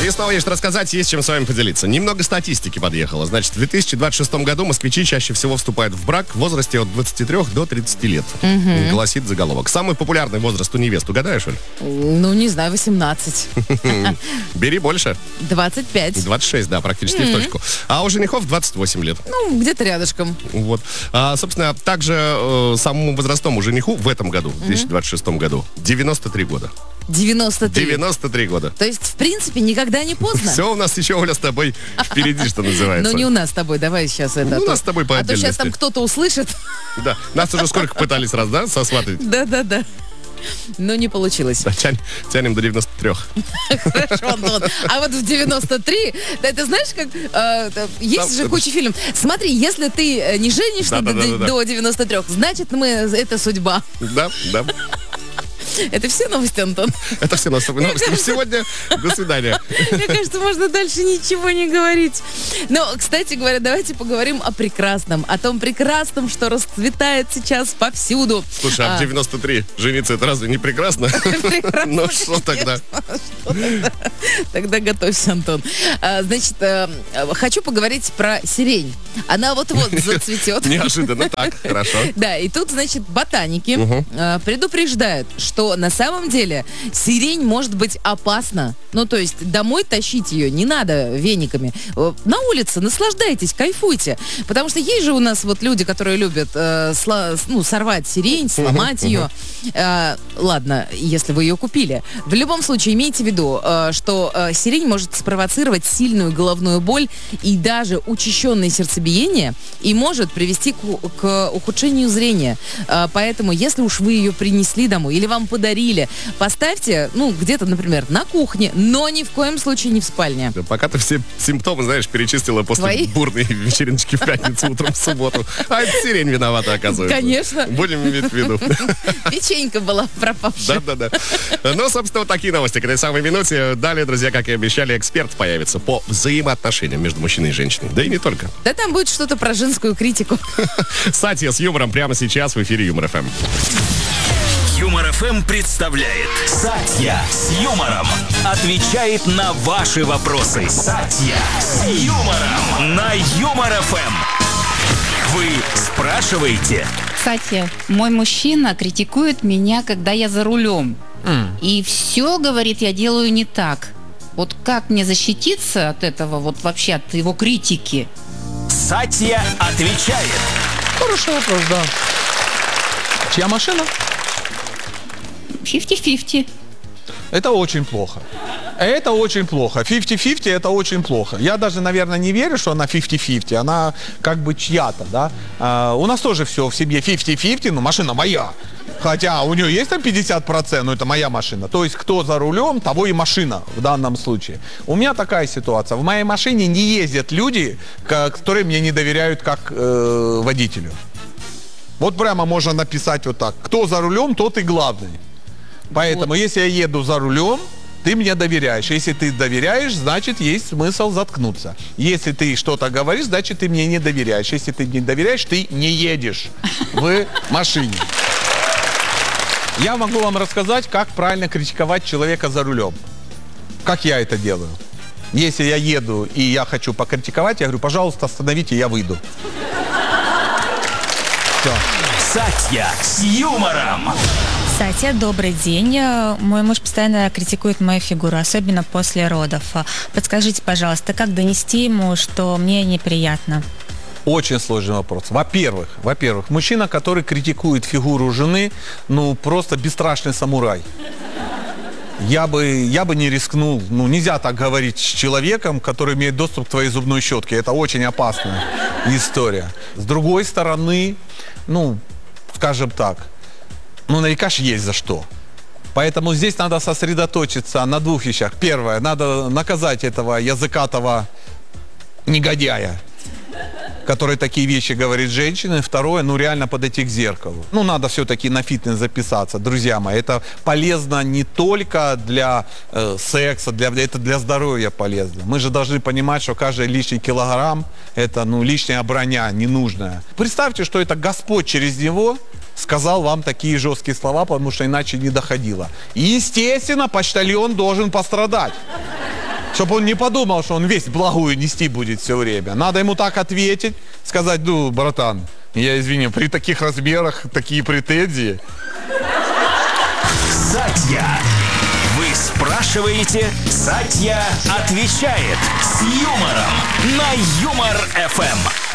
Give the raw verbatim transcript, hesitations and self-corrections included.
снова есть что рассказать, есть чем с вами поделиться. Немного статистики подъехало. Значит, в две тысячи двадцать шестом году москвичи чаще всего вступают в брак в возрасте от двадцати трёх до тридцати лет. Угу. Гласит заголовок. Самый популярный возраст у невест, угадаешь, Оль? Ну, не знаю, восемнадцать. Бери больше. двадцать пять. двадцать шесть, да, практически в точку. А у женихов двадцать восемь лет. Ну, где-то рядышком. Вот. А, собственно, также э, самому возрастному жениху в этом году, в две тысячи двадцать шестом году, девяносто три года. девяносто три. девяносто три года. То есть, в принципе, никогда не поздно. Все у нас еще, Оля, с тобой впереди, что называется. Но не у нас с тобой, давай сейчас это. Ну, у нас с тобой по А то сейчас отдельности. там кто-то услышит. Да, нас уже сколько пытались раз, да, сосватать? Да-да-да. Но не получилось. Да, тянь- тянем до девяноста трёх. Хорошо, Антон. А вот в девяносто три, да, ты знаешь, как э, э, есть Там- же куча фильмов. Смотри, если ты э, не женишься до, Да-да-да-да-да. до девяноста трёх, значит, мы это судьба. Да, да. Это все новости, Антон? Это все на новости. Сегодня до свидания. Мне кажется, можно дальше ничего не говорить. Но, кстати говоря, давайте поговорим о прекрасном. О том прекрасном, что расцветает сейчас повсюду. Слушай, а в девяносто три жениться это разве не прекрасно? Прекрасно. Ну что тогда? Что тогда? Тогда готовься, Антон. А, Значит, э, хочу поговорить про сирень. Она вот-вот зацветет. Неожиданно, так, хорошо. Да, и тут, значит, ботаники э, предупреждают, что на самом деле сирень может быть опасна. Ну, то есть домой тащить ее не надо вениками. Э, На улице наслаждайтесь, кайфуйте. Потому что есть же у нас вот люди, которые любят э, сла- ну, сорвать сирень, сломать ее. Э, ладно, если вы ее купили. В любом случае, имейте в виду, э, что э, сирень может спровоцировать сильную головную боль и даже учащенное сердцебиение, и может привести к, у- к ухудшению зрения. Э, поэтому, если уж вы ее принесли домой или вам подарили, поставьте, ну, где-то, например, на кухне, но ни в коем случае не в спальне. Да, пока ты все симптомы, знаешь, перечислила после Твои? бурной вечериночки в пятницу утром в субботу. А это сирень виновата, оказывается. Конечно. Будем иметь в виду. Печенька была пропавшая. Да-да-да. Ну, собственно, вот такие новости к этой самой минуте. Далее, друзья, как и обещали, эксперт появится по взаимоотношениям между мужчиной и женщиной. Да и не только. Да там будет что-то про женскую критику. Сатья с юмором прямо сейчас в эфире Юмор ФМ. Юмор ФМ представляет Сатья с юмором. Отвечает на ваши вопросы. Сатья с юмором на Юмор ФМ. Вы спрашиваете? Кстати, мой мужчина критикует меня, когда я за рулем. И все, говорит, я делаю не так. Вот как мне защититься от этого, вот вообще от его критики? Сатья отвечает. Хороший вопрос, да. Чья машина? пятьдесят на пятьдесят. Это очень плохо. Это очень плохо. пятьдесят на пятьдесят это очень плохо. Я даже, наверное, не верю, что она пятьдесят на пятьдесят. Она как бы чья-то, да. А, у нас тоже все в семье пятьдесят на пятьдесят, но машина моя. Хотя у нее есть там пятьдесят процентов, но это моя машина. То есть кто за рулем, того и машина в данном случае. У меня такая ситуация. В моей машине не ездят люди, которые мне не доверяют как э, водителю. Вот прямо можно написать вот так. Кто за рулем, тот и главный. Поэтому, вот. Если я еду за рулем, ты мне доверяешь. Если ты доверяешь, значит, есть смысл заткнуться. Если ты что-то говоришь, значит, ты мне не доверяешь. Если ты не доверяешь, ты не едешь в машине. Я могу вам рассказать, как правильно критиковать человека за рулем. Как я это делаю. Если я еду и я хочу покритиковать, я говорю, пожалуйста, остановите, я выйду. Все. Сатья с юмором. Сатья, добрый день. Мой муж постоянно критикует мою фигуру, особенно после родов. Подскажите, пожалуйста, как донести ему, что мне неприятно? Очень сложный вопрос. Во-первых, во-первых, мужчина, который критикует фигуру жены, ну, просто бесстрашный самурай. Я бы, я бы не рискнул. Ну, нельзя так говорить с человеком, который имеет доступ к твоей зубной щетке. Это очень опасная история. С другой стороны, ну, скажем так, ну, наверняка же есть за что. Поэтому здесь надо сосредоточиться на двух вещах. Первое, надо наказать этого языкатого негодяя, который такие вещи говорит женщине. Второе, ну реально подойти к зеркалу. Ну надо все-таки на фитнес записаться, друзья мои. Это полезно не только для э, секса, для, это для здоровья полезно. Мы же должны понимать, что каждый лишний килограмм это ну лишняя броня, ненужная. Представьте, что это Господь через него сказал вам такие жесткие слова, потому что иначе не доходило. И, естественно, почтальон должен пострадать. Чтобы он не подумал, что он весь благую нести будет все время. Надо ему так ответить, сказать: ну, братан, я извини, при таких размерах такие претензии. Сатья. Вы спрашиваете, Сатья отвечает с юмором на Юмор эф эм.